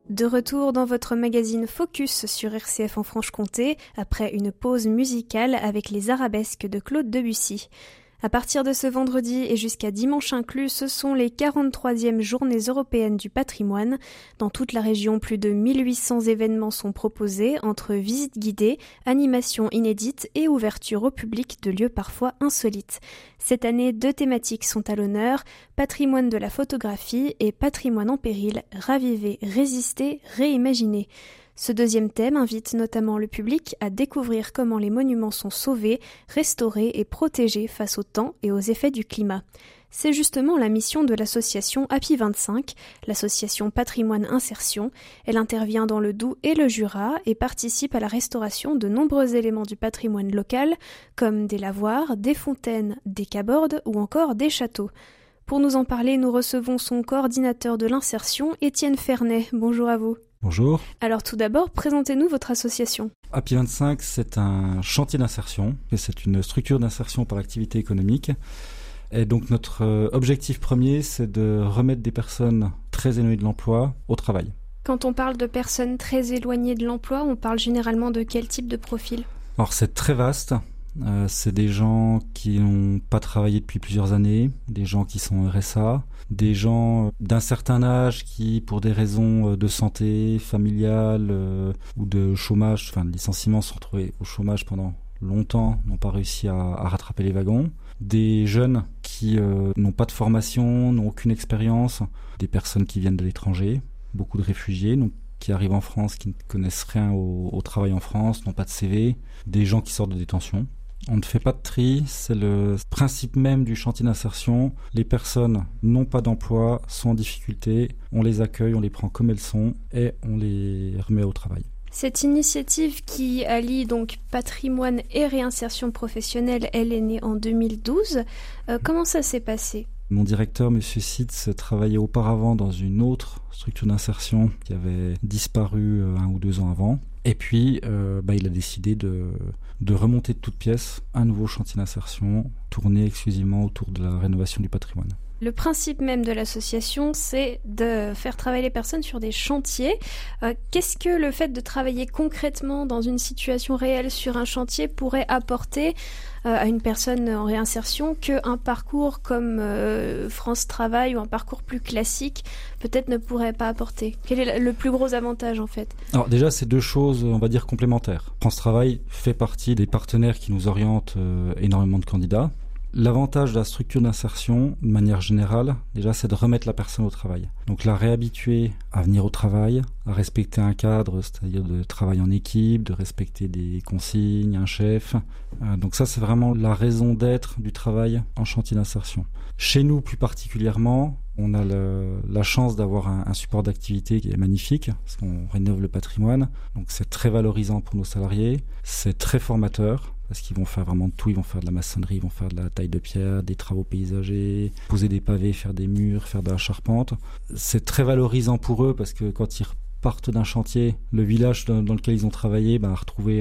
De retour dans votre magazine Focus sur RCF en Franche-Comté, après une pause musicale avec les arabesques de Claude Debussy. À partir de ce vendredi et jusqu'à dimanche inclus, ce sont les 43e Journées européennes du patrimoine. Dans toute la région, plus de 1800 événements sont proposés entre visites guidées, animations inédites et ouverture au public de lieux parfois insolites. Cette année, 2 thématiques sont à l'honneur, patrimoine de la photographie et patrimoine en péril, raviver, résister, réimaginer. Ce deuxième thème invite notamment le public à découvrir comment les monuments sont sauvés, restaurés et protégés face au temps et aux effets du climat. C'est justement la mission de l'association Happy 25, l'association Patrimoine Insertion. Elle intervient dans le Doubs et le Jura et participe à la restauration de nombreux éléments du patrimoine local, comme des lavoirs, des fontaines, des cabordes ou encore des châteaux. Pour nous en parler, nous recevons son coordinateur de l'insertion, Étienne Fernet. Bonjour à vous. Bonjour. Alors tout d'abord, présentez-nous votre association. Happy 25, c'est un chantier d'insertion, et c'est une structure d'insertion par l'activité économique. Et donc notre objectif premier, c'est de remettre des personnes très éloignées de l'emploi au travail. Quand on parle de personnes très éloignées de l'emploi, on parle généralement de quel type de profil ? Alors c'est très vaste. C'est des gens qui n'ont pas travaillé depuis plusieurs années, des gens qui sont RSA, des gens d'un certain âge qui, pour des raisons de santé familiale ou de chômage, de licenciement, se sont retrouvés au chômage pendant longtemps, n'ont pas réussi à rattraper les wagons. Des jeunes qui n'ont pas de formation, n'ont aucune expérience, des personnes qui viennent de l'étranger, beaucoup de réfugiés, donc qui arrivent en France, qui ne connaissent rien au travail en France, n'ont pas de CV, des gens qui sortent de détention. On ne fait pas de tri, c'est le principe même du chantier d'insertion. Les personnes n'ont pas d'emploi, sont en difficulté, on les accueille, on les prend comme elles sont et on les remet au travail. Cette initiative qui allie donc patrimoine et réinsertion professionnelle, elle est née en 2012. Comment ça s'est passé ? Mon directeur, M. Sitz, travaillait auparavant dans une autre structure d'insertion qui avait disparu 1 ou 2 ans avant. Et puis, il a décidé de remonter de toutes pièces un nouveau chantier d'insertion tourné exclusivement autour de la rénovation du patrimoine. Le principe même de l'association, c'est de faire travailler les personnes sur des chantiers. Qu'est-ce que le fait de travailler concrètement dans une situation réelle sur un chantier pourrait apporter à une personne en réinsertion qu'un parcours comme France Travail ou un parcours plus classique peut-être ne pourrait pas apporter ? Quel est le plus gros avantage en fait ? Alors déjà, c'est 2 choses, on va dire, complémentaires. France Travail fait partie des partenaires qui nous orientent énormément de candidats. L'avantage de la structure d'insertion, de manière générale, déjà, c'est de remettre la personne au travail. Donc la réhabituer à venir au travail, à respecter un cadre, c'est-à-dire de travail en équipe, de respecter des consignes, un chef. Donc ça, c'est vraiment la raison d'être du travail en chantier d'insertion. Chez nous, plus particulièrement, on a la chance d'avoir un support d'activité qui est magnifique, parce qu'on rénove le patrimoine. Donc c'est très valorisant pour nos salariés, c'est très formateur, parce qu'ils vont faire vraiment de tout, ils vont faire de la maçonnerie, ils vont faire de la taille de pierre, des travaux paysagers, poser des pavés, faire des murs, faire de la charpente. C'est très valorisant pour eux parce que quand ils partent d'un chantier, le village dans lequel ils ont travaillé, a retrouvé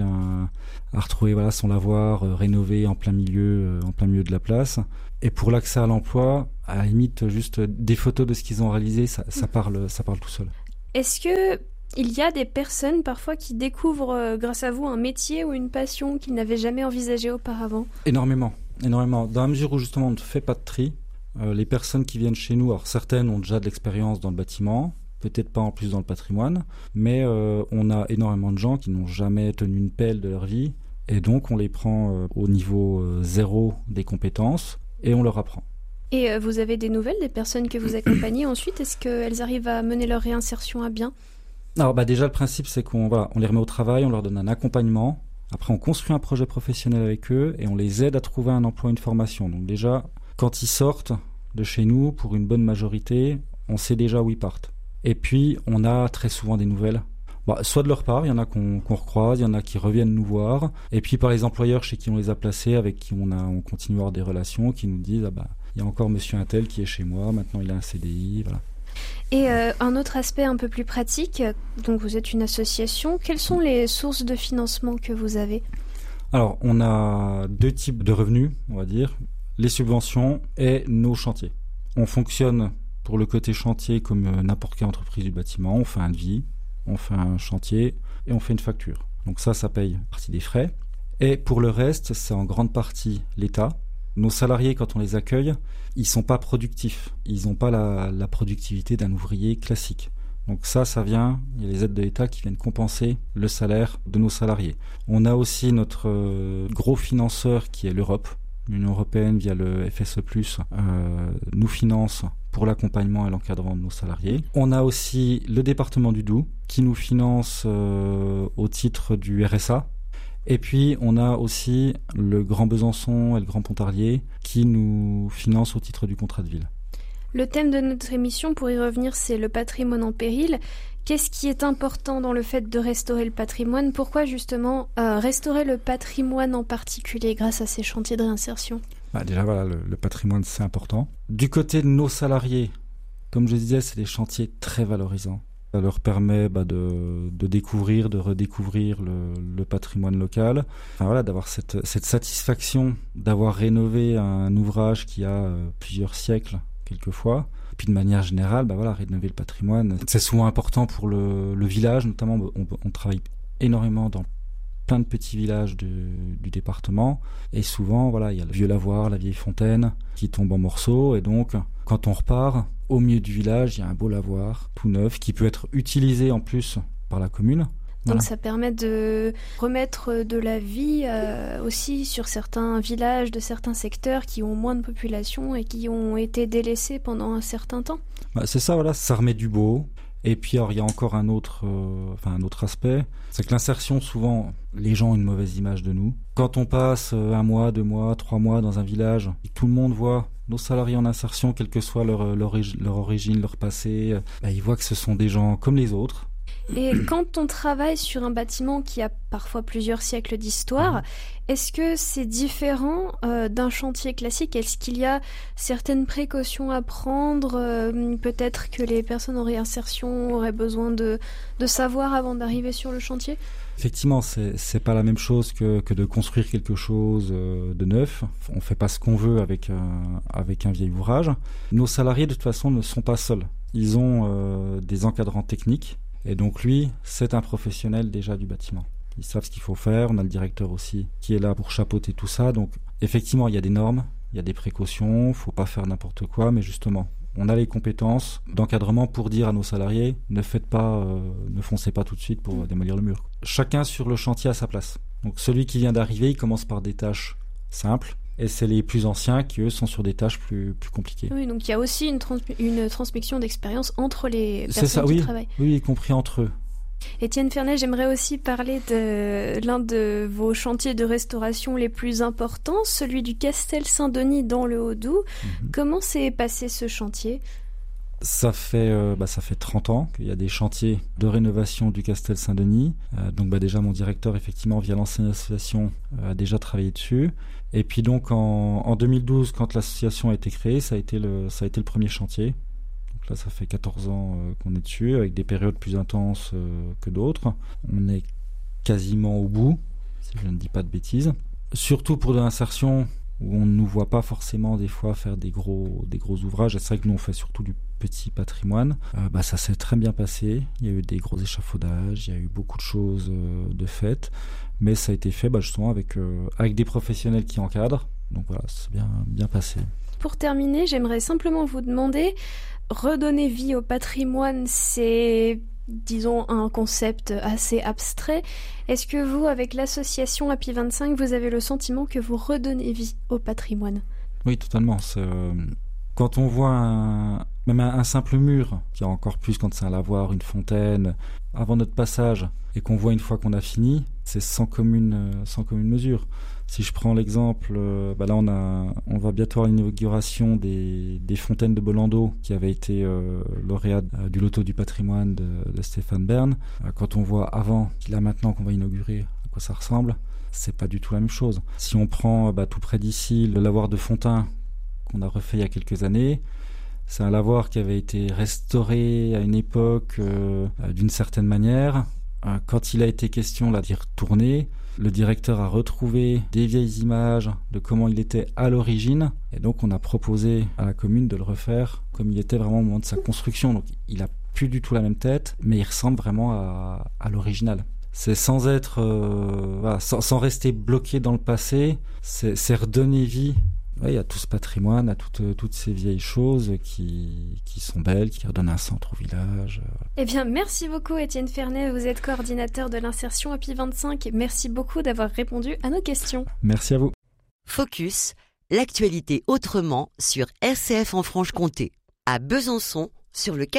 son lavoir rénové en plein milieu de la place. Et pour l'accès à l'emploi, à la limite, juste des photos de ce qu'ils ont réalisé, ça parle tout seul. Est-ce que il y a des personnes parfois qui découvrent grâce à vous un métier ou une passion qu'ils n'avaient jamais envisagé auparavant ? Énormément. Dans la mesure où justement on ne fait pas de tri, les personnes qui viennent chez nous, alors certaines ont déjà de l'expérience dans le bâtiment, peut-être pas en plus dans le patrimoine, mais on a énormément de gens qui n'ont jamais tenu une pelle de leur vie, et donc on les prend au niveau 0 des compétences et on leur apprend. Et vous avez des nouvelles des personnes que vous accompagnez ensuite ? Est-ce qu'elles arrivent à mener leur réinsertion à bien ? Alors déjà le principe c'est qu'on les remet au travail, on leur donne un accompagnement, après on construit un projet professionnel avec eux et on les aide à trouver un emploi, une formation. Donc déjà quand ils sortent de chez nous, pour une bonne majorité, on sait déjà où ils partent. Et puis on a très souvent des nouvelles, soit de leur part, il y en a qu'on recroise, il y en a qui reviennent nous voir, et puis par les employeurs chez qui on les a placés, avec qui on continue à avoir des relations, qui nous disent il y a encore monsieur Untel qui est chez moi, maintenant il a un CDI, voilà. Et un autre aspect un peu plus pratique, donc vous êtes une association, quelles sont les sources de financement que vous avez ? Alors, on a 2 types de revenus, on va dire, les subventions et nos chantiers. On fonctionne pour le côté chantier comme n'importe quelle entreprise du bâtiment, on fait un devis, on fait un chantier et on fait une facture. Donc ça paye partie des frais. Et pour le reste, c'est en grande partie l'État. Nos salariés, quand on les accueille, ils sont pas productifs. Ils n'ont pas la productivité d'un ouvrier classique. Donc ça vient, il y a les aides de l'État qui viennent compenser le salaire de nos salariés. On a aussi notre gros financeur qui est l'Europe. L'Union européenne, via le FSE+, nous finance pour l'accompagnement et l'encadrement de nos salariés. On a aussi le département du Doubs qui nous finance au titre du RSA. Et puis, on a aussi le Grand Besançon et le Grand Pontarlier qui nous financent au titre du contrat de ville. Le thème de notre émission, pour y revenir, c'est le patrimoine en péril. Qu'est-ce qui est important dans le fait de restaurer le patrimoine ? Pourquoi justement restaurer le patrimoine en particulier grâce à ces chantiers de réinsertion ? Déjà, voilà, le patrimoine, c'est important. Du côté de nos salariés, comme je disais, c'est des chantiers très valorisants. Ça leur permet de découvrir, de redécouvrir le patrimoine local. Enfin, voilà, d'avoir cette satisfaction d'avoir rénové un ouvrage qui a plusieurs siècles, quelquefois. Et puis de manière générale, rénover le patrimoine, c'est souvent important pour le village, notamment. On travaille énormément dans plein de petits villages du département. Et souvent, il y a le vieux lavoir, la vieille fontaine qui tombe en morceaux. Et donc, quand on repart, au milieu du village, il y a un beau lavoir tout neuf qui peut être utilisé en plus par la commune. Donc ça permet de remettre de la vie aussi sur certains villages de certains secteurs qui ont moins de population et qui ont été délaissés pendant un certain temps. C'est ça, ça remet du beau. Et puis alors, il y a encore un autre aspect, c'est que l'insertion, souvent, les gens ont une mauvaise image de nous. Quand on passe 1 mois, 2 mois, 3 mois dans un village, et que tout le monde voit nos salariés en insertion, quelle que soit leur origine, leur passé, ils voient que ce sont des gens comme les autres. Et quand on travaille sur un bâtiment qui a parfois plusieurs siècles d'histoire, est-ce que c'est différent d'un chantier classique ? Est-ce qu'il y a certaines précautions à prendre ? Peut-être que les personnes en réinsertion auraient besoin de savoir avant d'arriver sur le chantier ? Effectivement, c'est pas la même chose que de construire quelque chose de neuf. On fait pas ce qu'on veut avec un vieil ouvrage. Nos salariés, de toute façon, ne sont pas seuls. Ils ont des encadrants techniques. Et donc lui, c'est un professionnel déjà du bâtiment. Ils savent ce qu'il faut faire. On a le directeur aussi qui est là pour chapeauter tout ça. Donc effectivement, il y a des normes, il y a des précautions. Il ne faut pas faire n'importe quoi, mais justement, on a les compétences d'encadrement pour dire à nos salariés ne foncez pas tout de suite pour démolir le mur. Chacun sur le chantier a sa place. Donc celui qui vient d'arriver, il commence par des tâches simples. Et c'est les plus anciens qui, eux, sont sur des tâches plus compliquées. Oui, donc il y a aussi une transmission d'expérience entre les personnes qui travaillent. Oui, y compris entre eux. Étienne Fernet, j'aimerais aussi parler de l'un de vos chantiers de restauration les plus importants, celui du Castel Saint-Denis dans le Haut-Doubs. Comment s'est passé ce chantier ? Ça fait 30 ans qu'il y a des chantiers de rénovation du Castel Saint-Denis. Donc déjà, mon directeur, effectivement, via l'ancienne association, a déjà travaillé dessus. Et puis donc en 2012, quand l'association a été créée, ça a été le premier chantier. Donc là, ça fait 14 ans qu'on est dessus, avec des périodes plus intenses que d'autres. On est quasiment au bout, si je ne dis pas de bêtises. Surtout pour de l'insertion, où on ne nous voit pas forcément des fois faire des gros ouvrages. Et c'est vrai que nous, on fait surtout du petit patrimoine. Ça s'est très bien passé. Il y a eu des gros échafaudages, il y a eu beaucoup de choses de faites. Mais ça a été fait justement avec des professionnels qui encadrent. Donc voilà, c'est bien passé. Pour terminer, j'aimerais simplement vous demander, redonner vie au patrimoine, c'est, disons, un concept assez abstrait. Est-ce que vous, avec l'association Happy 25, vous avez le sentiment que vous redonnez vie au patrimoine ? Oui, totalement. Quand on voit même un simple mur, qui a encore plus quand c'est un lavoir, une fontaine, avant notre passage, et qu'on voit une fois qu'on a fini, c'est sans commune mesure. Si je prends l'exemple, là on va bientôt avoir l'inauguration des fontaines de Bolando qui avait été lauréat du loto du patrimoine de Stéphane Bern. Quand on voit avant, là maintenant qu'on va inaugurer, à quoi ça ressemble, c'est pas du tout la même chose. Si on prend tout près d'ici le lavoir de Fontaine qu'on a refait il y a quelques années, c'est un lavoir qui avait été restauré à une époque d'une certaine manière. Quand il a été question d'y retourner, le directeur a retrouvé des vieilles images de comment il était à l'origine. Et donc, on a proposé à la commune de le refaire comme il était vraiment au moment de sa construction. Donc, il a plus du tout la même tête, mais il ressemble vraiment à l'original. C'est sans être, sans rester bloqué dans le passé, c'est redonner vie à tout ce patrimoine, à toutes ces vieilles choses qui sont belles, qui redonnent un centre au village. Eh bien, merci beaucoup Étienne Fernet, vous êtes coordinateur de l'insertion API 25. Merci beaucoup d'avoir répondu à nos questions. Merci à vous. Focus, l'actualité autrement sur RCF en Franche-Comté, à Besançon sur le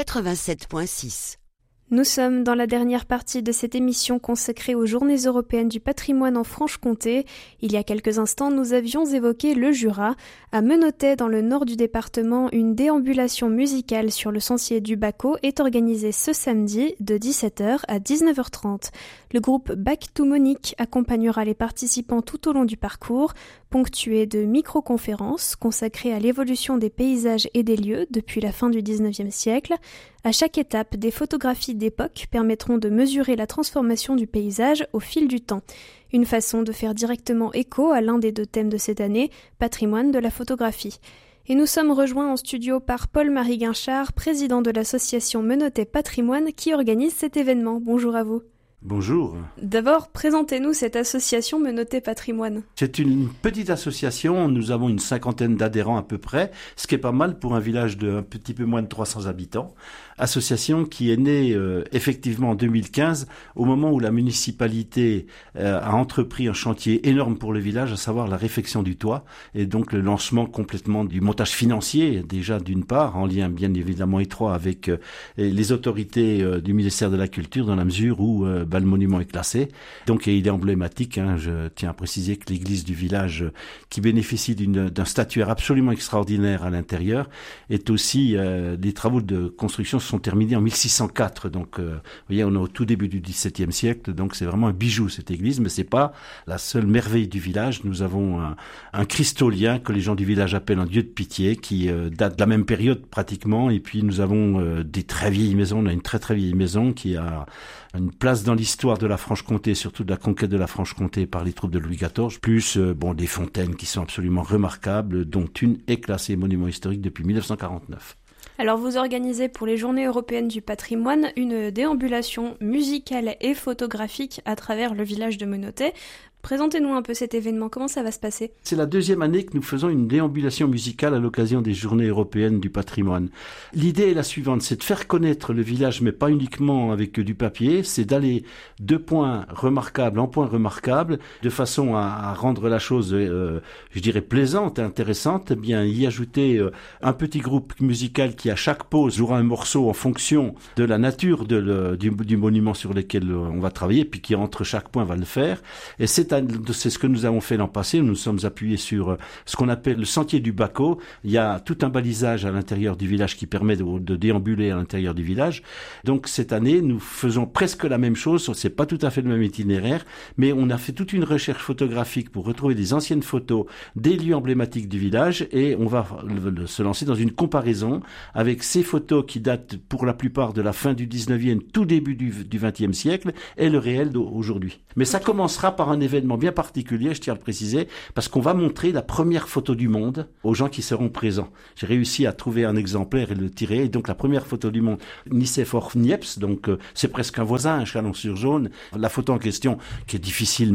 87.6. Nous sommes dans la dernière partie de cette émission consacrée aux Journées européennes du patrimoine en Franche-Comté. Il y a quelques instants, nous avions évoqué le Jura. À Menottet, dans le nord du département, une déambulation musicale sur le sentier du Baco est organisée ce samedi de 17h à 19h30. Le groupe Back to Monique accompagnera les participants tout au long du parcours, ponctué de micro-conférences consacrées à l'évolution des paysages et des lieux depuis la fin du 19e siècle. À chaque étape, des photographies d'époque permettront de mesurer la transformation du paysage au fil du temps. Une façon de faire directement écho à l'un des deux thèmes de cette année, patrimoine de la photographie. Et nous sommes rejoints en studio par Paul-Marie Guinchard, président de l'association Menottet Patrimoine qui organise cet événement. Bonjour à vous. Bonjour. D'abord, présentez-nous cette association Menottet Patrimoine. C'est une petite association, nous avons une 50aine d'adhérents à peu près, ce qui est pas mal pour un village de un petit peu moins de 300 habitants. Association qui est née effectivement en 2015, au moment où la municipalité a entrepris un chantier énorme pour le village, à savoir la réfection du toit, et donc le lancement complètement du montage financier, déjà d'une part, en lien bien évidemment étroit avec les autorités du ministère de la Culture, dans la mesure où le monument est classé. Donc il est emblématique, je tiens à préciser que l'église du village, qui bénéficie d'un statuaire absolument extraordinaire à l'intérieur, est aussi, les travaux de construction sont terminés en 1604, donc vous voyez, on est au tout début du XVIIe siècle, donc c'est vraiment un bijou cette église, mais c'est pas la seule merveille du village. Nous avons un cristolien que les gens du village appellent un dieu de pitié, qui date de la même période pratiquement, et puis nous avons des très vieilles maisons. On a une très très vieille maison qui a une place dans l'histoire de la Franche-Comté, surtout de la conquête de la Franche-Comté par les troupes de Louis XIV, plus des fontaines qui sont absolument remarquables, dont une est classée monument historique depuis 1949. Alors vous organisez pour les Journées européennes du patrimoine une déambulation musicale et photographique à travers le village de Menottet. Présentez-nous un peu cet événement, comment ça va se passer ? C'est la deuxième année que nous faisons une déambulation musicale à l'occasion des Journées européennes du patrimoine. L'idée est la suivante, c'est de faire connaître le village, mais pas uniquement avec du papier, c'est d'aller de points remarquables en points remarquables, de façon à rendre la chose, je dirais, plaisante et intéressante, bien y ajouter un petit groupe musical qui à chaque pause jouera un morceau en fonction de la nature du monument sur lequel on va travailler, puis qui entre chaque point va le faire. Et c'est ce que nous avons fait l'an passé. Nous nous sommes appuyés sur ce qu'on appelle le sentier du Baco. Il y a tout un balisage à l'intérieur du village qui permet de déambuler à l'intérieur du village. Donc cette année, nous faisons presque la même chose. C'est pas tout à fait le même itinéraire, mais on a fait toute une recherche photographique pour retrouver des anciennes photos des lieux emblématiques du village, et on va se lancer dans une comparaison avec ces photos qui datent pour la plupart de la fin du 19e, tout début du 20e siècle, et le réel d'aujourd'hui. Mais ça commencera par un événement bien particulier, je tiens à le préciser, parce qu'on va montrer la première photo du monde aux gens qui seront présents. J'ai réussi à trouver un exemplaire et le tirer, et donc la première photo du monde, Nicéphore Niepce, donc c'est presque un voisin, un Chalon-sur-Saône. La photo en question, qui est difficile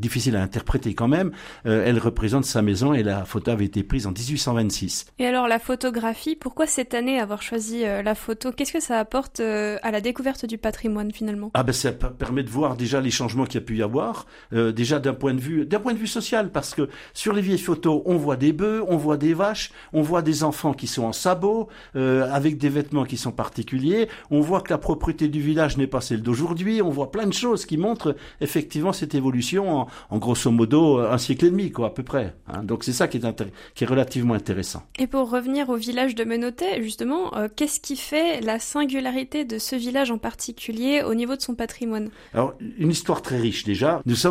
à interpréter quand même, elle représente sa maison, et la photo avait été prise en 1826. Et alors la photographie, pourquoi cette année avoir choisi la photo ? Qu'est-ce que ça apporte à la découverte du patrimoine finalement ? Ça permet de voir déjà les changements qu'il y a pu y avoir, déjà d'un point de vue social, parce que sur les vieilles photos, on voit des bœufs, on voit des vaches, on voit des enfants qui sont en sabots, avec des vêtements qui sont particuliers, on voit que la propreté du village n'est pas celle d'aujourd'hui, on voit plein de choses qui montrent effectivement cette évolution en grosso modo un siècle et demi, à peu près. Donc c'est ça qui est relativement intéressant. Et pour revenir au village de Menottet, justement, qu'est-ce qui fait la singularité de ce village en particulier au niveau de son patrimoine ? Alors, une histoire très riche déjà. Nous sommes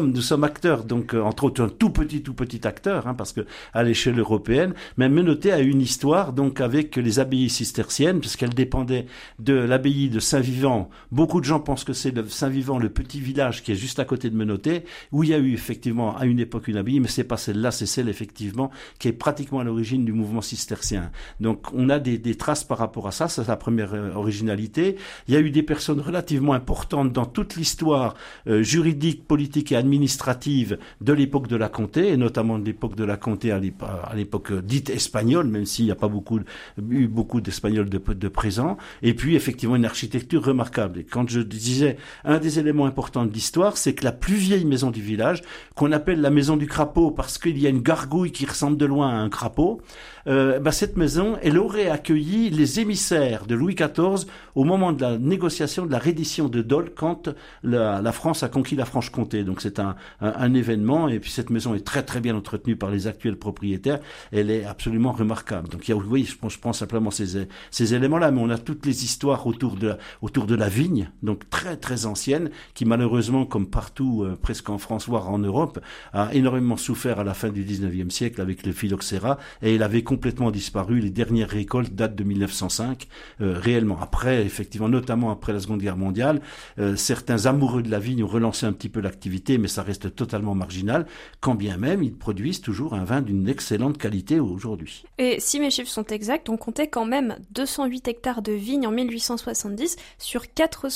acteur, donc entre autres un tout petit acteur, parce que à l'échelle européenne, mais Menotté a une histoire donc avec les abbayes cisterciennes, puisqu'elle dépendait de l'abbaye de Saint-Vivant. Beaucoup de gens pensent que c'est le Saint-Vivant, le petit village qui est juste à côté de Menotté, où il y a eu effectivement à une époque une abbaye, mais c'est pas celle-là, c'est celle effectivement qui est pratiquement à l'origine du mouvement cistercien. Donc on a des traces par rapport à ça, c'est la première originalité. Il y a eu des personnes relativement importantes dans toute l'histoire juridique, politique et administrative de l'époque de la comté, et notamment de l'époque de la comté à l'époque dite espagnole, même s'il n'y a pas eu beaucoup d'Espagnols de présents. Et puis effectivement une architecture remarquable. Et quand je disais un des éléments importants de l'histoire, c'est que la plus vieille maison du village, qu'on appelle la maison du crapaud parce qu'il y a une gargouille qui ressemble de loin à un crapaud, cette maison, elle aurait accueilli les émissaires de Louis XIV au moment de la négociation de la reddition de Dole quand la France a conquis la Franche-Comté. Donc c'est un événement, et puis cette maison est très très bien entretenue par les actuels propriétaires. Elle est absolument remarquable. Donc il y a, oui, je prends simplement ces éléments-là, mais on a toutes les histoires autour de la vigne, donc très très ancienne, qui malheureusement, comme partout presque en France, voire en Europe, a énormément souffert à la fin du 19e siècle avec le phylloxéra, et elle avait complètement disparu. Les dernières récoltes datent de 1905, réellement. Après, effectivement, notamment après la Seconde Guerre mondiale, certains amoureux de la vigne ont relancé un petit peu l'activité, mais ça reste totalement marginal, quand bien même ils produisent toujours un vin d'une excellente qualité aujourd'hui. Et si mes chiffres sont exacts, on comptait quand même 208 hectares de vignes en 1870 sur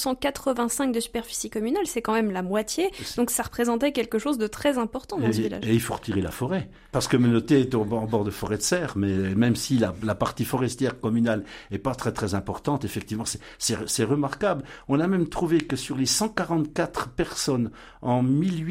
485 de superficie communale, c'est quand même la moitié, donc ça représentait quelque chose de très important dans ce village. Et il faut retirer la forêt, parce que Menotté est en bord de forêt de serre, mais même si la partie forestière communale est pas très très importante, effectivement c'est remarquable. On a même trouvé que sur les 144 personnes en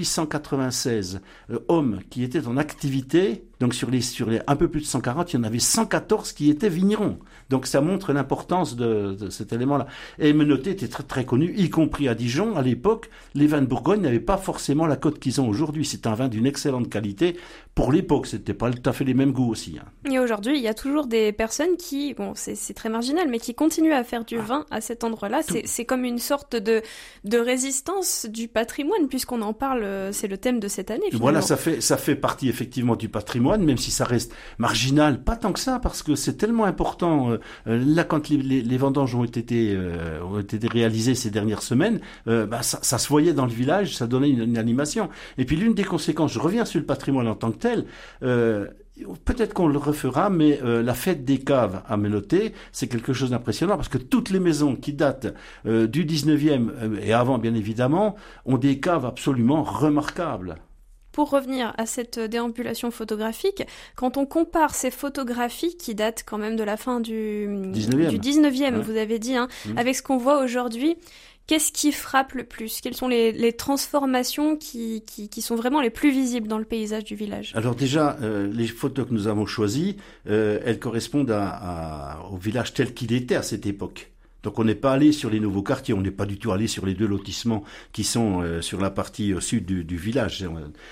1896, hommes qui étaient en activité, donc sur les un peu plus de 140, il y en avait 114 qui étaient vignerons. Donc ça montre l'importance de cet élément-là. Et Menotté était très très connu, y compris à Dijon. À l'époque, les vins de Bourgogne n'avaient pas forcément la cote qu'ils ont aujourd'hui. C'est un vin d'une excellente qualité. Pour l'époque, c'était pas tout à fait les mêmes goûts aussi. Et aujourd'hui, il y a toujours des personnes qui, bon, c'est très marginal, mais qui continuent à faire du vin à cet endroit-là. C'est comme une sorte de résistance du patrimoine, puisqu'on en parle, c'est le thème de cette année. Finalement. Voilà, ça fait partie effectivement du patrimoine, même si ça reste marginal, pas tant que ça, parce que c'est tellement important. Là, quand les vendanges ont été réalisées ces dernières semaines, ça se voyait dans le village, ça donnait une animation. Et puis l'une des conséquences, je reviens sur le patrimoine en tant que tel, peut-être qu'on le refera, mais la fête des caves à Menotté, c'est quelque chose d'impressionnant, parce que toutes les maisons qui datent du 19e et avant, bien évidemment, ont des caves absolument remarquables. Pour revenir à cette déambulation photographique, quand on compare ces photographies qui datent quand même de la fin du 19e, vous avez dit, avec ce qu'on voit aujourd'hui, qu'est-ce qui frappe le plus ? Quelles sont les transformations qui sont vraiment les plus visibles dans le paysage du village ? Alors déjà, les photos que nous avons choisies, elles correspondent au village tel qu'il était à cette époque. Donc on n'est pas allé sur les nouveaux quartiers, on n'est pas du tout allé sur les deux lotissements qui sont sur la partie sud du village.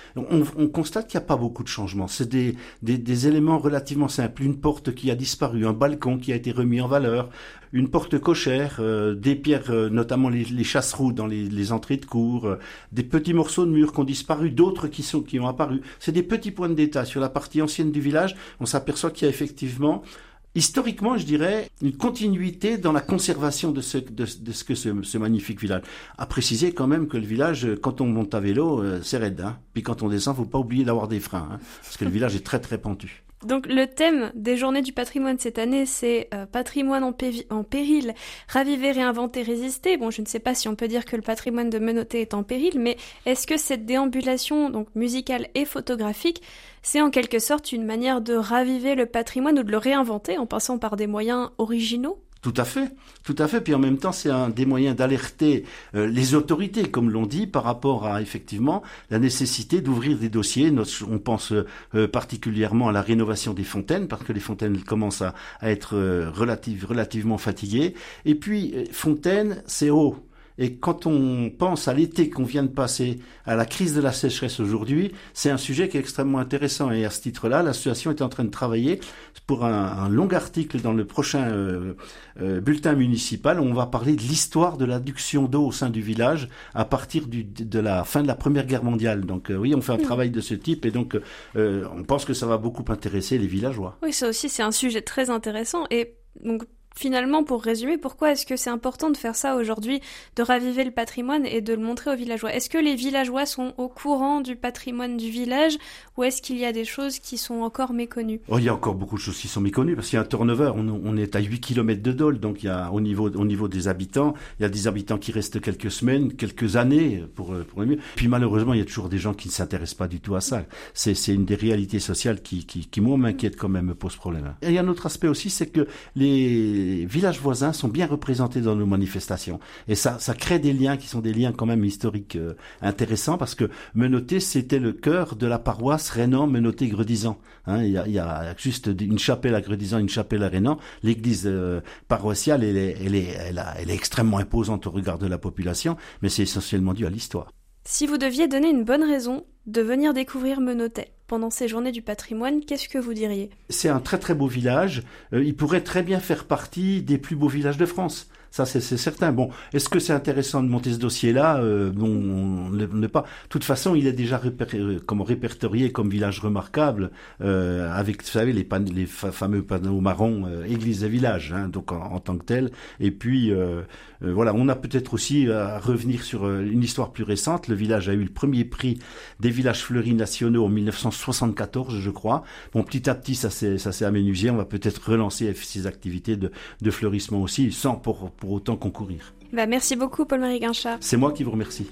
On constate qu'il n'y a pas beaucoup de changements. C'est des éléments relativement simples. Une porte qui a disparu, un balcon qui a été remis en valeur, une porte cochère, des pierres, notamment les chasseroues dans les entrées de cour, des petits morceaux de murs qui ont disparu, d'autres qui ont apparu. C'est des petits points de détail. Sur la partie ancienne du village, on s'aperçoit qu'il y a effectivement... Historiquement, je dirais, une continuité dans la conservation de ce que ce magnifique village. À préciser quand même que le village, quand on monte à vélo, c'est raide. Puis quand on descend, faut pas oublier d'avoir des freins, parce que le village est très très pentu. Donc le thème des Journées du patrimoine cette année, c'est patrimoine en péril, raviver, réinventer, résister. Bon, je ne sais pas si on peut dire que le patrimoine de Menotté est en péril, mais est-ce que cette déambulation, donc musicale et photographique, c'est en quelque sorte une manière de raviver le patrimoine ou de le réinventer en passant par des moyens originaux ? Tout à fait. Puis en même temps, c'est un des moyens d'alerter les autorités, comme l'on dit, par rapport à effectivement la nécessité d'ouvrir des dossiers. On pense particulièrement à la rénovation des fontaines, parce que les fontaines commencent à être relativement fatiguées. Et puis, fontaine, c'est eau. Et quand on pense à l'été qu'on vient de passer, à la crise de la sécheresse aujourd'hui, c'est un sujet qui est extrêmement intéressant. Et à ce titre-là, l'association est en train de travailler pour un long article dans le prochain bulletin municipal où on va parler de l'histoire de l'adduction d'eau au sein du village à partir de la fin de la Première Guerre mondiale. Donc oui, on fait un travail de ce type et donc on pense que ça va beaucoup intéresser les villageois. Oui, ça aussi c'est un sujet très intéressant et donc finalement, pour résumer, pourquoi est-ce que c'est important de faire ça aujourd'hui, de raviver le patrimoine et de le montrer aux villageois ? Est-ce que les villageois sont au courant du patrimoine du village ou est-ce qu'il y a des choses qui sont encore méconnues ? Il y a encore beaucoup de choses qui sont méconnues parce qu'il y a un turnover. On est à 8 km de Dole, donc il y a au niveau des habitants, il y a des habitants qui restent quelques semaines, quelques années pour le mieux. Puis malheureusement, il y a toujours des gens qui ne s'intéressent pas du tout à ça. C'est une des réalités sociales qui moi m'inquiète quand même, me pose problème. Et il y a un autre aspect aussi, c'est que les villages voisins sont bien représentés dans nos manifestations. Et ça crée des liens qui sont des liens quand même historiques intéressants parce que Menotté, c'était le cœur de la paroisse Rénan-Menotté-Gredizan. Il y a juste une chapelle à Gredizan, une chapelle à Rénan. L'église paroissiale, elle est extrêmement imposante au regard de la population, mais c'est essentiellement dû à l'histoire. Si vous deviez donner une bonne raison de venir découvrir Menotté pendant ces journées du patrimoine, qu'est-ce que vous diriez ? C'est un très très beau village. Il pourrait très bien faire partie des plus beaux villages de France. Ça, c'est certain. Bon, est-ce que c'est intéressant de monter ce dossier-là ? Non, on n'est pas. De toute façon, il est déjà répertorié comme village remarquable, avec, vous savez, les fameux panneaux marrons, église et village, donc en tant que tel. Et puis, voilà, on a peut-être aussi à revenir sur une histoire plus récente. Le village a eu le premier prix des villages fleuris nationaux en 1974, je crois. Bon, petit à petit, ça s'est aménagé. On va peut-être relancer ces activités de fleurissement aussi, sans pour autant concourir. Merci beaucoup Paul-Marie Guinchard. C'est moi qui vous remercie.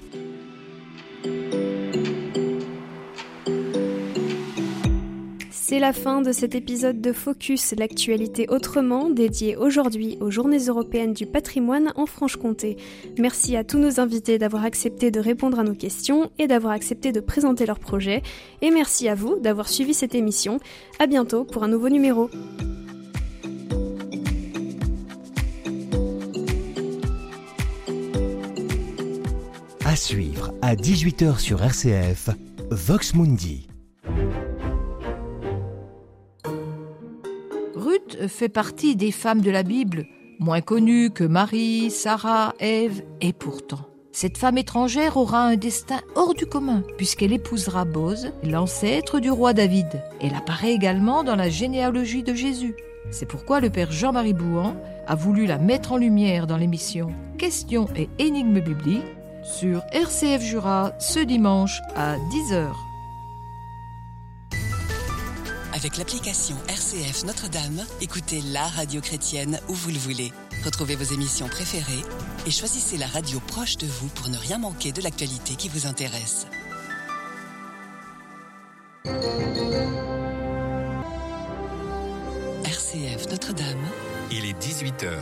C'est la fin de cet épisode de Focus, l'actualité autrement, dédié aujourd'hui aux Journées européennes du patrimoine en Franche-Comté. Merci à tous nos invités d'avoir accepté de répondre à nos questions et d'avoir accepté de présenter leurs projets. Et merci à vous d'avoir suivi cette émission. À bientôt pour un nouveau numéro. À suivre à 18h sur RCF, Vox Mundi. Ruth fait partie des femmes de la Bible, moins connues que Marie, Sarah, Ève, et pourtant. Cette femme étrangère aura un destin hors du commun, puisqu'elle épousera Boz, l'ancêtre du roi David. Elle apparaît également dans la généalogie de Jésus. C'est pourquoi le père Jean-Marie Bouhan a voulu la mettre en lumière dans l'émission Questions et énigmes bibliques sur RCF Jura ce dimanche à 10h. Avec l'application RCF Notre-Dame, écoutez la radio chrétienne où vous le voulez. Retrouvez vos émissions préférées et choisissez la radio proche de vous pour ne rien manquer de l'actualité qui vous intéresse. RCF Notre-Dame. Il est 18h.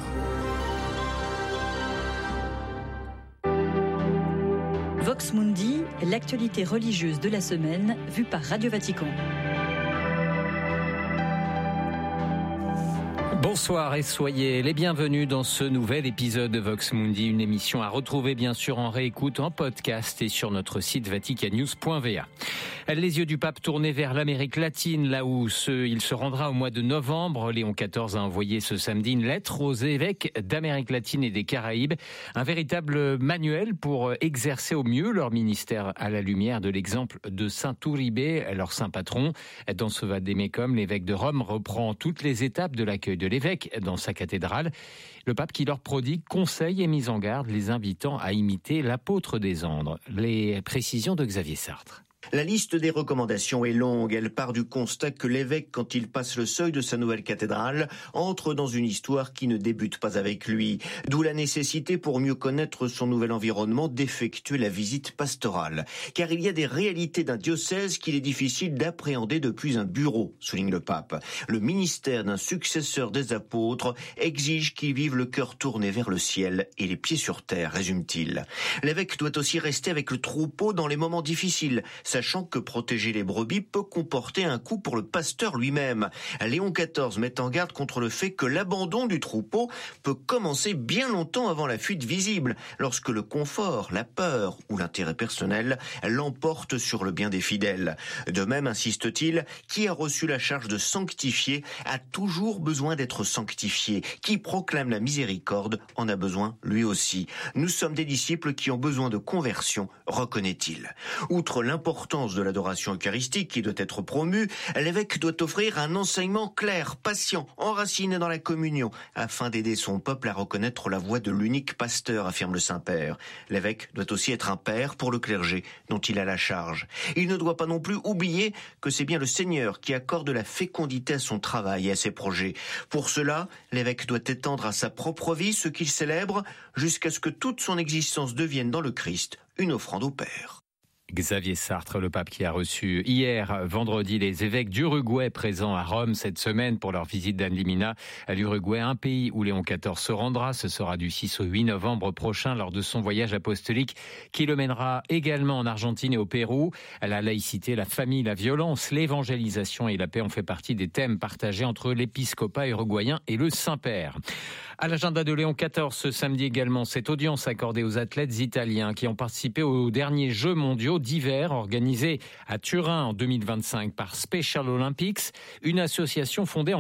Vox Mundi, l'actualité religieuse de la semaine vue par Radio Vatican. Bonsoir et soyez les bienvenus dans ce nouvel épisode de Vox Mundi, une émission à retrouver bien sûr en réécoute, en podcast et sur notre site vaticannews.va. Les yeux du pape tournés vers l'Amérique latine, là où il se rendra au mois de novembre. Léon XIV a envoyé ce samedi une lettre aux évêques d'Amérique latine et des Caraïbes, un véritable manuel pour exercer au mieux leur ministère à la lumière de l'exemple de Saint Uribe, leur saint patron. Dans ce vade-mecum, l'évêque de Rome reprend toutes les étapes de l'accueil de l'évêque dans sa cathédrale. Le pape qui leur prodigue conseils et mise en garde, les invitant à imiter l'apôtre des Andes. Les précisions de Xavier Sartre. La liste des recommandations est longue. Elle part du constat que l'évêque, quand il passe le seuil de sa nouvelle cathédrale, entre dans une histoire qui ne débute pas avec lui. D'où la nécessité, pour mieux connaître son nouvel environnement, d'effectuer la visite pastorale. Car il y a des réalités d'un diocèse qu'il est difficile d'appréhender depuis un bureau, souligne le pape. Le ministère d'un successeur des apôtres exige qu'il vive le cœur tourné vers le ciel et les pieds sur terre, résume-t-il. L'évêque doit aussi rester avec le troupeau dans les moments difficiles, sachant que protéger les brebis peut comporter un coût pour le pasteur lui-même. Léon XIV met en garde contre le fait que l'abandon du troupeau peut commencer bien longtemps avant la fuite visible, lorsque le confort, la peur ou l'intérêt personnel l'emportent sur le bien des fidèles. De même, insiste-t-il, qui a reçu la charge de sanctifier a toujours besoin d'être sanctifié. Qui proclame la miséricorde en a besoin lui aussi. Nous sommes des disciples qui ont besoin de conversion, reconnaît-il. Outre l'importance de l'adoration eucharistique qui doit être promue, l'évêque doit offrir un enseignement clair, patient, enraciné dans la communion, afin d'aider son peuple à reconnaître la voix de l'unique pasteur, affirme le Saint-Père. L'évêque doit aussi être un père pour le clergé dont il a la charge. Il ne doit pas non plus oublier que c'est bien le Seigneur qui accorde la fécondité à son travail et à ses projets. Pour cela, l'évêque doit étendre à sa propre vie ce qu'il célèbre jusqu'à ce que toute son existence devienne dans le Christ une offrande au Père. Xavier Sartre, le pape qui a reçu hier, vendredi, les évêques d'Uruguay présents à Rome cette semaine pour leur visite d'An Limina. L'Uruguay, un pays où Léon XIV se rendra. Ce sera du 6 au 8 novembre prochain lors de son voyage apostolique qui le mènera également en Argentine et au Pérou. La laïcité, la famille, la violence, l'évangélisation et la paix ont fait partie des thèmes partagés entre l'épiscopat uruguayen et le Saint-Père. À l'agenda de Léon XIV, ce samedi également, cette audience accordée aux athlètes italiens qui ont participé aux derniers Jeux mondiaux d'hiver organisés à Turin en 2025 par Special Olympics, une association fondée en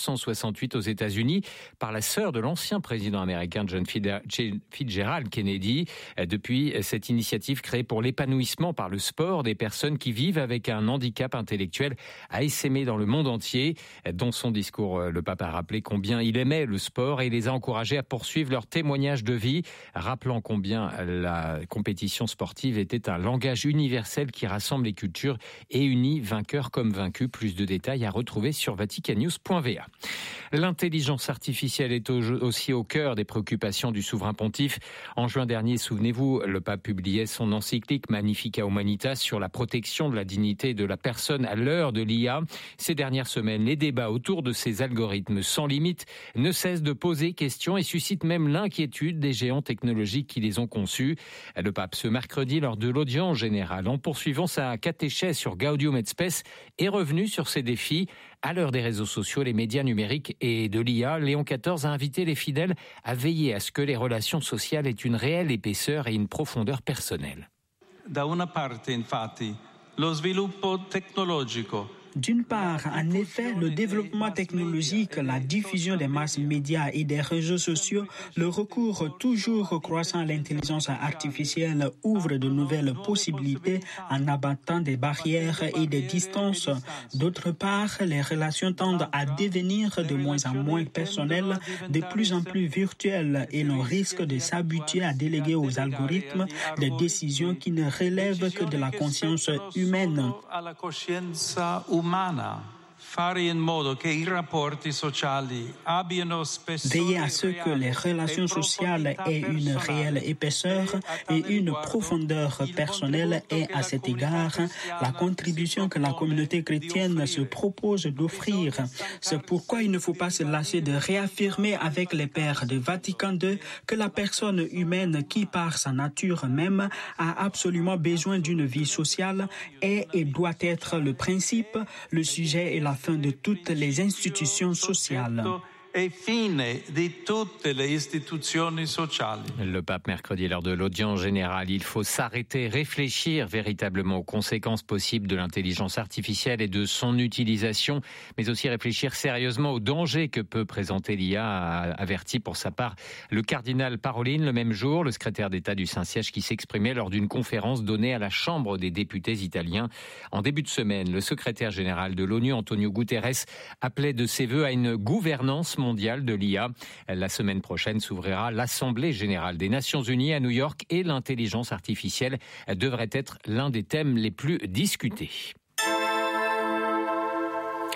1968 aux États-Unis par la sœur de l'ancien président américain John Fitzgerald Kennedy. Depuis, cette initiative créée pour l'épanouissement par le sport des personnes qui vivent avec un handicap intellectuel a essaimé dans le monde entier. Dans son discours, le pape a rappelé combien il aimait le sport et les a encouragés à poursuivre leur témoignage de vie, rappelant combien la compétition sportive était un langage universel qui rassemble les cultures et unit vainqueurs comme vaincus. Plus de détails à retrouver sur vaticannews.va. L'intelligence artificielle est aussi au cœur des préoccupations du souverain pontife. En juin dernier, souvenez-vous, le pape publiait son encyclique Magnificat Humanitas sur la protection de la dignité de la personne à l'heure de l'IA. Ces dernières semaines, les débats autour de ces algorithmes sans limite ne cessent de poser questions et suscitent même l'inquiétude des géants technologiques qui les ont conçus. Le pape, ce mercredi, lors de l'audience générale, en poursuivant sa catéchèse sur Gaudium et Spes, est revenu sur ces défis. À l'heure des réseaux sociaux, les médias numériques et de l'IA, Léon XIV a invité les fidèles à veiller à ce que les relations sociales aient une réelle épaisseur et une profondeur personnelle. Da una parte, infatti, lo sviluppo tecnologico. D'une part, en effet, le développement technologique, la diffusion des masses médias et des réseaux sociaux, le recours toujours croissant à l'intelligence artificielle ouvre de nouvelles possibilités en abattant des barrières et des distances. D'autre part, les relations tendent à devenir de moins en moins personnelles, de plus en plus virtuelles et l'on risque de s'habituer à déléguer aux algorithmes des décisions qui ne relèvent que de la conscience humaine. Veiller à ce que les relations sociales aient une réelle épaisseur et une profondeur personnelle est à cet égard la contribution que la communauté chrétienne se propose d'offrir. C'est pourquoi il ne faut pas se lasser de réaffirmer avec les pères de Vatican II que la personne humaine qui, par sa nature même, a absolument besoin d'une vie sociale est et doit être le principe, le sujet et la fin de toutes les institutions sociales. Le pape mercredi lors de l'audience générale, il faut s'arrêter, réfléchir véritablement aux conséquences possibles de l'intelligence artificielle et de son utilisation, mais aussi réfléchir sérieusement aux dangers que peut présenter l'IA, a averti pour sa part le cardinal Parolin le même jour, le secrétaire d'État du Saint-Siège qui s'exprimait lors d'une conférence donnée à la Chambre des députés italiens. En début de semaine, le secrétaire général de l'ONU, Antonio Guterres, appelait de ses vœux à une gouvernance mondiale de l'IA. La semaine prochaine s'ouvrira l'Assemblée générale des Nations Unies à New York et l'intelligence artificielle devrait être l'un des thèmes les plus discutés.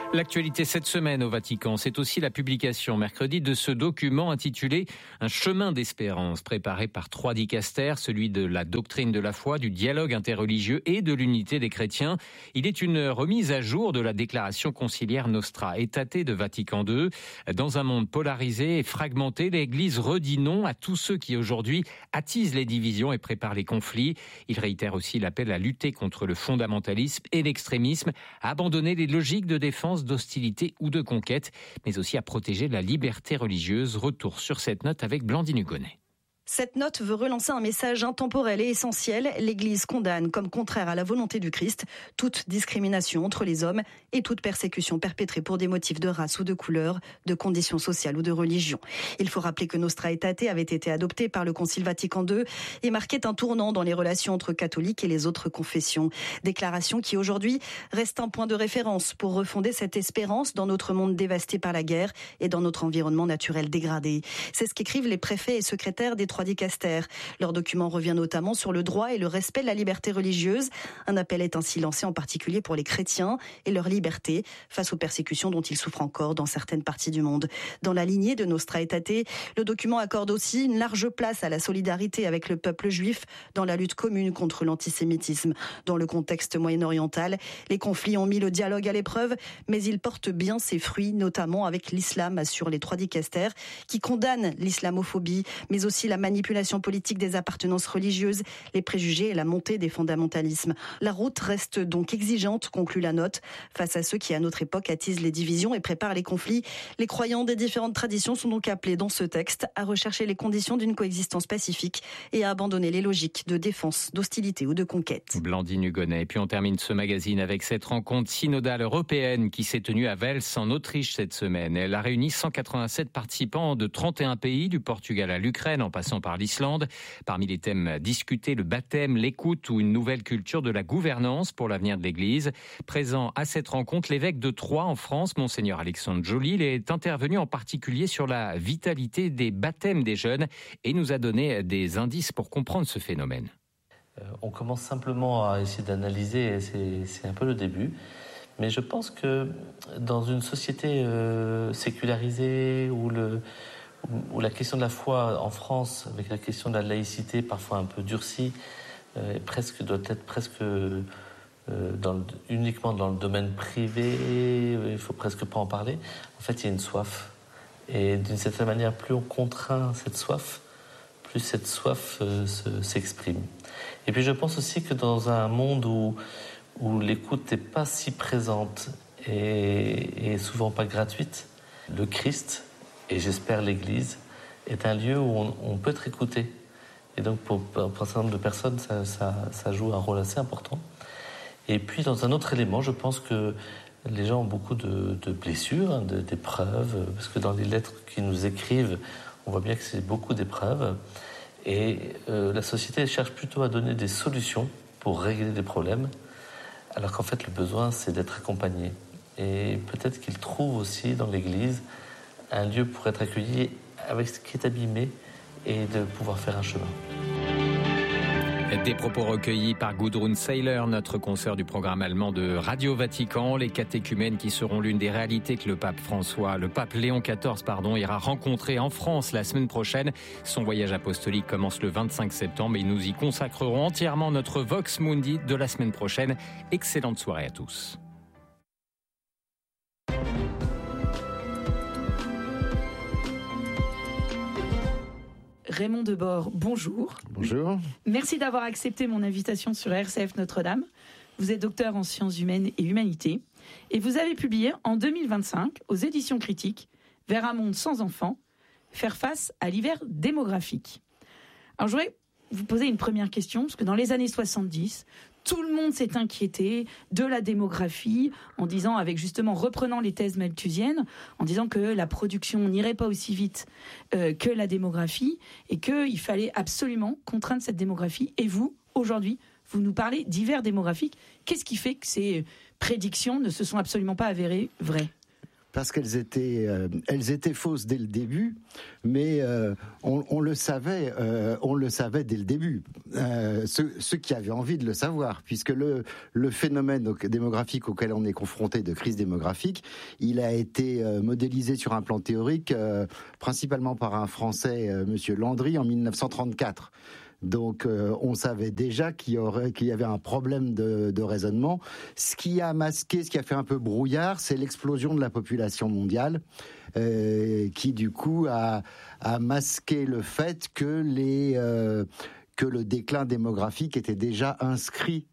L'actualité cette semaine au Vatican, c'est aussi la publication mercredi de ce document intitulé « Un chemin d'espérance » préparé par 3 dicastères, celui de la doctrine de la foi, du dialogue interreligieux et de l'unité des chrétiens. Il est une remise à jour de la déclaration conciliaire Nostra Aetate de Vatican II. Dans un monde polarisé et fragmenté, l'Église redit non à tous ceux qui aujourd'hui attisent les divisions et préparent les conflits. Il réitère aussi l'appel à lutter contre le fondamentalisme et l'extrémisme, à abandonner les logiques de défense, d'hostilité ou de conquête, mais aussi à protéger la liberté religieuse. Retour sur cette note avec Blandine Hugonnet. Cette note veut relancer un message intemporel et essentiel. L'Église condamne, comme contraire à la volonté du Christ, toute discrimination entre les hommes et toute persécution perpétrée pour des motifs de race ou de couleur, de conditions sociales ou de religion. Il faut rappeler que Nostra Aetate avait été adoptée par le Concile Vatican II et marquait un tournant dans les relations entre catholiques et les autres confessions. Déclaration qui aujourd'hui reste un point de référence pour refonder cette espérance dans notre monde dévasté par la guerre et dans notre environnement naturel dégradé. C'est ce qu'écrivent les préfets et secrétaires des 3 dicastères. Leur document revient notamment sur le droit et le respect de la liberté religieuse. Un appel est ainsi lancé en particulier pour les chrétiens et leur liberté face aux persécutions dont ils souffrent encore dans certaines parties du monde. Dans la lignée de Nostra Aetate, le document accorde aussi une large place à la solidarité avec le peuple juif dans la lutte commune contre l'antisémitisme. Dans le contexte moyen-oriental, les conflits ont mis le dialogue à l'épreuve, mais ils portent bien ses fruits, notamment avec l'islam, assurent les 3 dicastères, qui condamnent l'islamophobie, mais aussi la manipulation politique des appartenances religieuses, les préjugés et la montée des fondamentalismes. La route reste donc exigeante, conclut la note, face à ceux qui, à notre époque, attisent les divisions et préparent les conflits. Les croyants des différentes traditions sont donc appelés dans ce texte à rechercher les conditions d'une coexistence pacifique et à abandonner les logiques de défense, d'hostilité ou de conquête. Blandine Hugonnet. Et puis on termine ce magazine avec cette rencontre synodale européenne qui s'est tenue à Wels en Autriche cette semaine. Elle a réuni 187 participants de 31 pays, du Portugal à l'Ukraine en passant par l'Islande. Parmi les thèmes discutés, le baptême, l'écoute ou une nouvelle culture de la gouvernance pour l'avenir de l'Église. Présent à cette rencontre, l'évêque de Troyes en France, Monseigneur Alexandre Joly, il est intervenu en particulier sur la vitalité des baptêmes des jeunes et nous a donné des indices pour comprendre ce phénomène. On commence simplement à essayer d'analyser, c'est un peu le début. Mais je pense que dans une société sécularisée où la question de la foi en France, avec la question de la laïcité parfois un peu durcie, doit être presque uniquement dans le domaine privé, il ne faut presque pas en parler. En fait, il y a une soif. Et d'une certaine manière, plus on contraint cette soif, plus cette soif s'exprime. Et puis je pense aussi que dans un monde où l'écoute n'est pas si présente et souvent pas gratuite, le Christ, et j'espère l'Église, est un lieu où on peut être écouté. Et donc pour un certain nombre de personnes, ça joue un rôle assez important. Et puis dans un autre élément, je pense que les gens ont beaucoup de blessures, d'épreuves, parce que dans les lettres qu'ils nous écrivent, on voit bien que c'est beaucoup d'épreuves. Et la société cherche plutôt à donner des solutions pour régler des problèmes, alors qu'en fait le besoin c'est d'être accompagné. Et peut-être qu'ils trouvent aussi dans l'Église un lieu pour être accueilli avec ce qui est abîmé et de pouvoir faire un chemin. Des propos recueillis par Gudrun Seiler, notre consoeur du programme allemand de Radio Vatican. Les catéchumènes qui seront l'une des réalités que le pape Léon XIV, ira rencontrer en France la semaine prochaine. Son voyage apostolique commence le 25 septembre et nous y consacrerons entièrement notre Vox Mundi de la semaine prochaine. Excellente soirée à tous. Raymond Debord, bonjour. Bonjour. Merci d'avoir accepté mon invitation sur RCF Notre-Dame. Vous êtes docteur en sciences humaines et humanités et vous avez publié en 2025 aux éditions critiques « Vers un monde sans enfants, faire face à l'hiver démographique ». Alors je voudrais vous poser une première question, parce que dans les années 70, tout le monde s'est inquiété de la démographie en disant, reprenant les thèses malthusiennes, en disant que la production n'irait pas aussi vite que la démographie et qu'il fallait absolument contraindre cette démographie. Et vous, aujourd'hui, vous nous parlez d'hiver démographique. Qu'est-ce qui fait que ces prédictions ne se sont absolument pas avérées vraies ? parce qu'elles étaient fausses dès le début, mais on le savait dès le début. Ceux qui avaient envie de le savoir, puisque le phénomène démographique auquel on est confronté, de crise démographique, il a été modélisé sur un plan théorique, principalement par un Français, Monsieur Landry, en 1934. Donc on savait déjà qu'il y avait un problème de raisonnement. Ce qui a masqué, ce qui a fait un peu brouillard, c'est l'explosion de la population mondiale, qui du coup a masqué le fait que le déclin démographique était déjà inscrit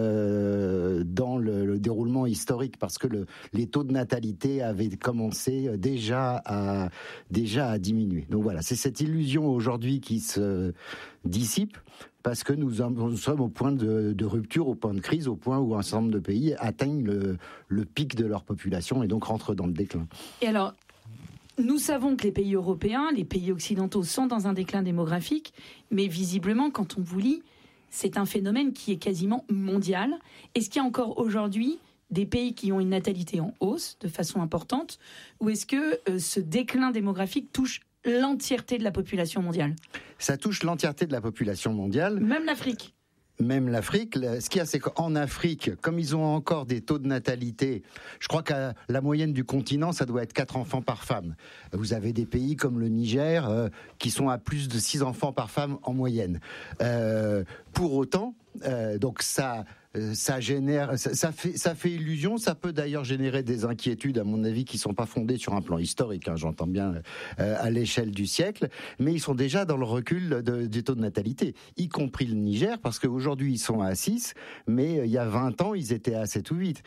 dans le déroulement historique, parce que les taux de natalité avaient commencé déjà à diminuer. Donc voilà, c'est cette illusion aujourd'hui qui se dissipe, parce que nous sommes au point de rupture, au point de crise, au point où un certain nombre de pays atteignent le pic de leur population et donc rentrent dans le déclin. Et alors, nous savons que les pays européens, les pays occidentaux sont dans un déclin démographique, mais visiblement, quand on vous lit, c'est un phénomène qui est quasiment mondial. Est-ce qu'il y a encore aujourd'hui des pays qui ont une natalité en hausse de façon importante, ou est-ce que ce déclin démographique touche l'entièreté de la population mondiale? Ça touche l'entièreté de la population mondiale. Même l'Afrique? Même l'Afrique. Ce qu'il y a, c'est qu'en Afrique, comme ils ont encore des taux de natalité, je crois que la moyenne du continent, ça doit être 4 enfants par femme. Vous avez des pays comme le Niger qui sont à plus de 6 enfants par femme en moyenne. Pour autant, donc ça génère, ça fait illusion. Ça peut d'ailleurs générer des inquiétudes, à mon avis, qui sont pas fondées sur un plan historique, j'entends bien, à l'échelle du siècle, mais ils sont déjà dans le recul des taux de natalité, y compris le Niger, parce qu'aujourd'hui ils sont à 6, mais il y a 20 ans ils étaient à 7 ou 8.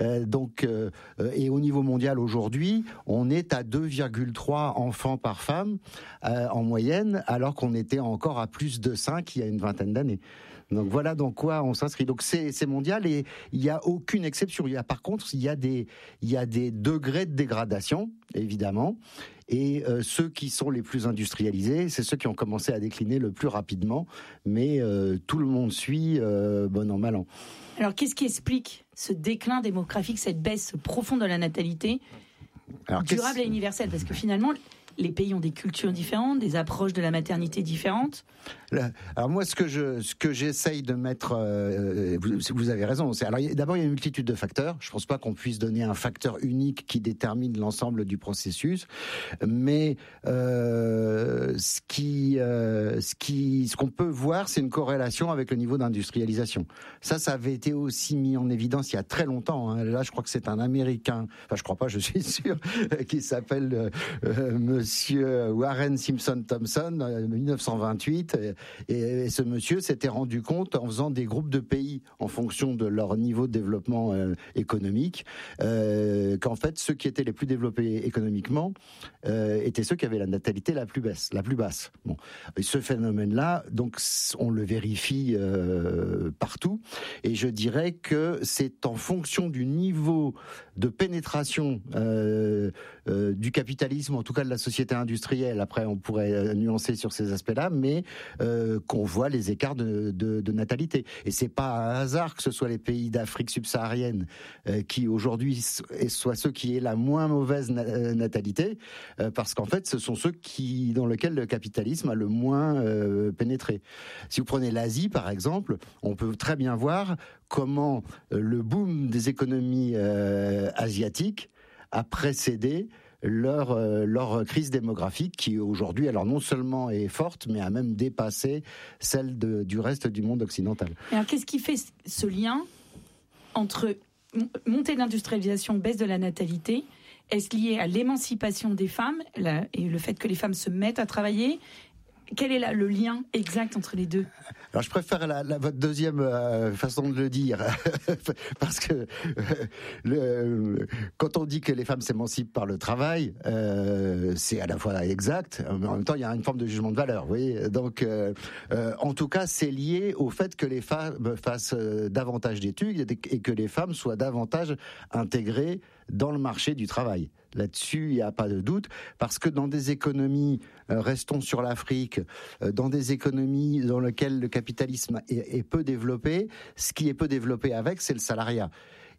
Et au niveau mondial aujourd'hui, on est à 2,3 enfants par femme en moyenne, alors qu'on était encore à plus de 5 il y a une vingtaine d'années. Donc voilà dans quoi on s'inscrit. Donc c'est mondial et il n'y a aucune exception. Par contre, il y a des degrés de dégradation, évidemment. Et ceux qui sont les plus industrialisés, c'est ceux qui ont commencé à décliner le plus rapidement. Mais tout le monde suit, bon an, mal an. Alors qu'est-ce qui explique ce déclin démographique, cette baisse profonde de la natalité, durable et universelle? Parce que finalement, les pays ont des cultures différentes, des approches de la maternité différentes. Alors moi, ce que j'essaye de mettre, vous avez raison. Alors d'abord, il y a une multitude de facteurs. Je ne pense pas qu'on puisse donner un facteur unique qui détermine l'ensemble du processus. Mais ce qu'on peut voir, c'est une corrélation avec le niveau d'industrialisation. Ça avait été aussi mis en évidence il y a très longtemps. Là, je crois que c'est un Américain. Enfin, je crois pas, je suis sûr, qui s'appelle Monsieur Warren Simpson Thompson, en 1928, et ce monsieur s'était rendu compte, en faisant des groupes de pays en fonction de leur niveau de développement économique, qu'en fait, ceux qui étaient les plus développés économiquement étaient ceux qui avaient la natalité la plus basse. Bon. Et ce phénomène-là, donc, on le vérifie partout, et je dirais que c'est en fonction du niveau de pénétration du capitalisme, en tout cas de la société industrielle, après on pourrait nuancer sur ces aspects-là, mais qu'on voit les écarts de natalité. Et c'est pas un hasard que ce soit les pays d'Afrique subsaharienne qui aujourd'hui soient ceux qui aient la moins mauvaise natalité, parce qu'en fait ce sont ceux dans lesquels le capitalisme a le moins pénétré. Si vous prenez l'Asie par exemple, on peut très bien voir comment le boom des économies asiatiques a précédé leur crise démographique qui aujourd'hui, alors non seulement est forte, mais a même dépassé celle du reste du monde occidental. Alors qu'est-ce qui fait ce lien entre montée de l'industrialisation, baisse de la natalité? Est-ce lié à l'émancipation des femmes et le fait que les femmes se mettent à travailler? Quel est le lien exact entre les deux? Alors je préfère votre deuxième façon de le dire, parce que quand on dit que les femmes s'émancipent par le travail, c'est à la fois exact, mais en même temps il y a une forme de jugement de valeur. Vous voyez. Donc en tout cas c'est lié au fait que les femmes fassent davantage d'études et que les femmes soient davantage intégrées dans le marché du travail. Là-dessus, il n'y a pas de doute, parce que dans des économies, restons sur l'Afrique, dans des économies dans lesquelles le capitalisme est peu développé, ce qui est peu développé avec, c'est le salariat.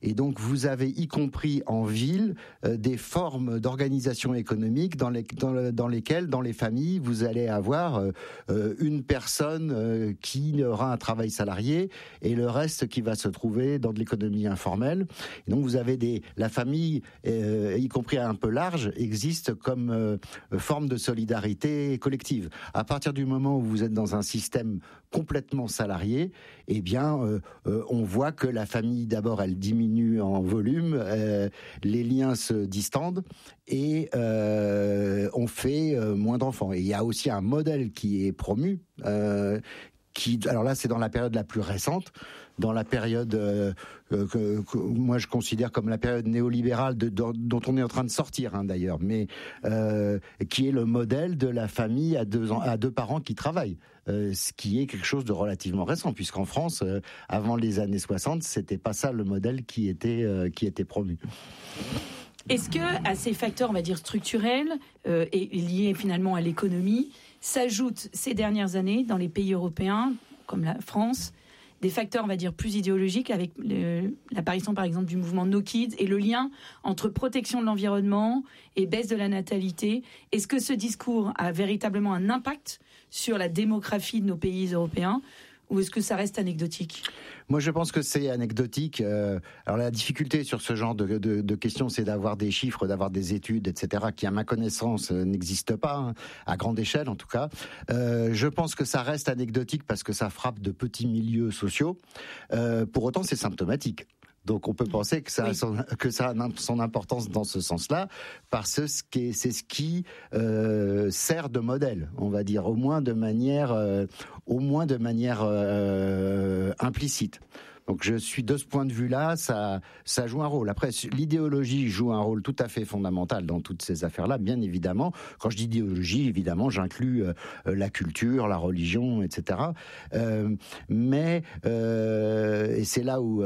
Et donc vous avez, y compris en ville, des formes d'organisation économique dans lesquelles, dans les familles, vous allez avoir une personne qui aura un travail salarié et le reste qui va se trouver dans de l'économie informelle. Et donc vous avez la famille, y compris un peu large, existe comme forme de solidarité collective. À partir du moment où vous êtes dans un système complètement salarié, eh bien, on voit que la famille, d'abord, elle diminue en volume, les liens se distendent et on fait moins d'enfants. Et il y a aussi un modèle qui est promu, alors là, c'est dans la période la plus récente, dans la période que moi je considère comme la période néolibérale dont on est en train de sortir d'ailleurs, mais qui est le modèle de la famille à deux parents qui travaillent, ce qui est quelque chose de relativement récent, puisqu'en France, avant les années 60, c'était pas ça le modèle qui était promu. Est-ce que à ces facteurs, on va dire structurels et liés finalement à l'économie, s'ajoutent ces dernières années dans les pays européens comme la France des facteurs, on va dire, plus idéologiques avec l'apparition, par exemple, du mouvement No Kids et le lien entre protection de l'environnement et baisse de la natalité? Est-ce que ce discours a véritablement un impact sur la démographie de nos pays européens ou est-ce que ça reste anecdotique? Moi, je pense que c'est anecdotique. Alors, la difficulté sur ce genre de questions, c'est d'avoir des chiffres, d'avoir des études, etc., qui, à ma connaissance, n'existent pas, à grande échelle, en tout cas. Je pense que ça reste anecdotique parce que ça frappe de petits milieux sociaux. Pour autant, c'est symptomatique. Donc on peut penser que ça a son importance dans ce sens-là, parce que c'est ce qui sert de modèle, on va dire, au moins de manière implicite. Donc je suis de ce point de vue-là, ça joue un rôle. Après, l'idéologie joue un rôle tout à fait fondamental dans toutes ces affaires-là, bien évidemment. Quand je dis idéologie, évidemment, j'inclus la culture, la religion, etc. Mais et c'est là où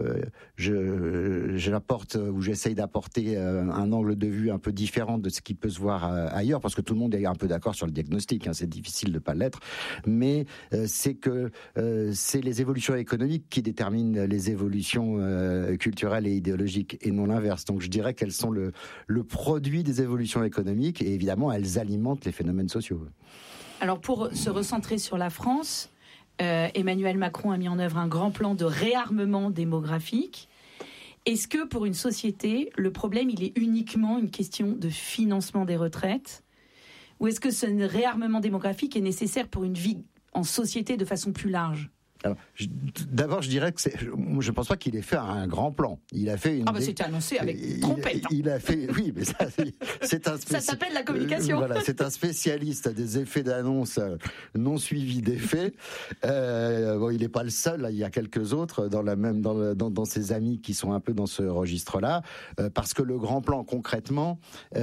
j'essaye d'apporter un angle de vue un peu différent de ce qui peut se voir ailleurs, parce que tout le monde est un peu d'accord sur le diagnostic. C'est difficile de pas l'être, mais c'est que c'est les évolutions économiques qui déterminent les évolutions culturelles et idéologiques, et non l'inverse. Donc je dirais qu'elles sont le produit des évolutions économiques, et évidemment elles alimentent les phénomènes sociaux. Alors pour se recentrer sur la France, Emmanuel Macron a mis en œuvre un grand plan de réarmement démographique. Est-ce que pour une société, le problème il est uniquement une question de financement des retraites, ou est-ce que ce réarmement démographique est nécessaire pour une vie en société de façon plus large? Alors, d'abord, je dirais que je ne pense pas qu'il ait fait un grand plan. Il a fait c'était annoncé avec trompette. Il a fait, oui, mais ça, c'est un ça s'appelle la communication. Voilà, c'est un spécialiste des effets d'annonce non suivis d'effets. Il n'est pas le seul. Là, il y a quelques autres dans ses amis qui sont un peu dans ce registre-là, parce que le grand plan, concrètement,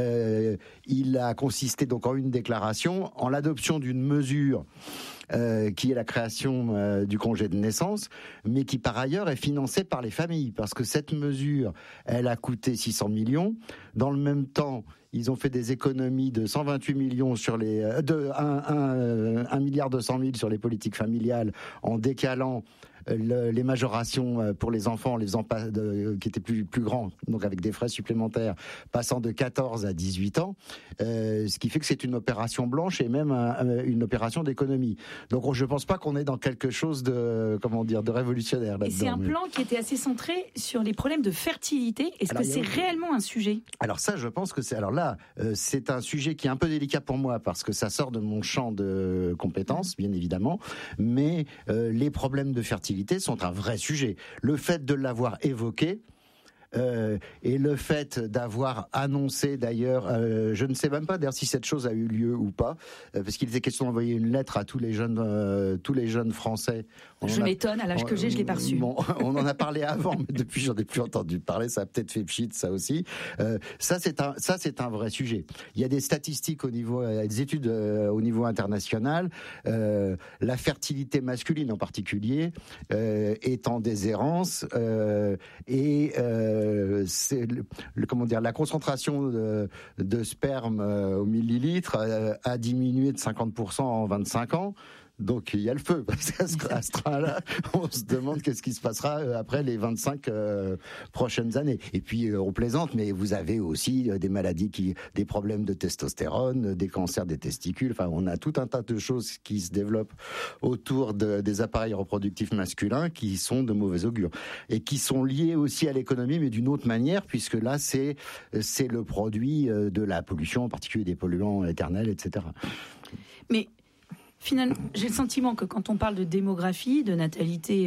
il a consisté donc en une déclaration, en l'adoption d'une mesure. Qui est la création du congé de naissance, mais qui par ailleurs est financée par les familles, parce que cette mesure, elle a coûté 600 millions. Dans le même temps, ils ont fait des économies de 128 millions sur les 1,2 milliard sur les politiques familiales, en décalant les majorations pour les enfants, qui étaient plus grands, donc avec des frais supplémentaires, passant de 14 à 18 ans, ce qui fait que c'est une opération blanche et même une opération d'économie. Donc je ne pense pas qu'on est dans quelque chose de révolutionnaire là-dedans. Et c'est un plan qui était assez centré sur les problèmes de fertilité. Est-ce que c'est réellement un sujet? Alors ça, je pense que c'est... Alors là, c'est un sujet qui est un peu délicat pour moi, parce que ça sort de mon champ de compétences, bien évidemment, mais les problèmes de fertilité sont un vrai sujet. Le fait de l'avoir évoqué, et le fait d'avoir annoncé d'ailleurs, je ne sais même pas d'ailleurs si cette chose a eu lieu ou pas, parce qu'il était question d'envoyer une lettre à tous les jeunes Français. Je m'étonne, à l'âge que j'ai, je l'ai pas reçu. Bon, on en a parlé avant, mais depuis j'en ai plus entendu parler. Ça a peut-être fait pchit, ça aussi. Ça c'est un vrai sujet. Il y a des statistiques des études au niveau international. La fertilité masculine en particulier est en déshérence et c'est la concentration de sperme au millilitre a diminué de 50% en 25 ans. Donc il y a le feu, parce qu'à ce train-là, on se demande qu'est-ce qui se passera après les 25 prochaines années. Et puis on plaisante, mais vous avez aussi des maladies, des problèmes de testostérone, des cancers des testicules, enfin on a tout un tas de choses qui se développent autour des appareils reproductifs masculins qui sont de mauvais augure. Et qui sont liés aussi à l'économie, mais d'une autre manière, puisque là c'est le produit de la pollution, en particulier des polluants éternels, etc. Mais finalement, j'ai le sentiment que quand on parle de démographie, de natalité